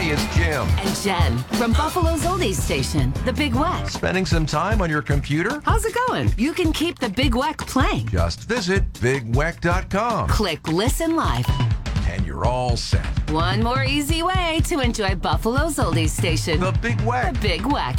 Hi, it's Jim. And Jen from Buffalo's Oldies Station, The Big Weck. Spending some time on your computer? How's it going? You can keep The Big Weck playing. Just visit BigWeck.com. Click Listen Live. And you're all set. One more easy way to enjoy Buffalo's Oldies Station. The Big Weck. The Big Weck.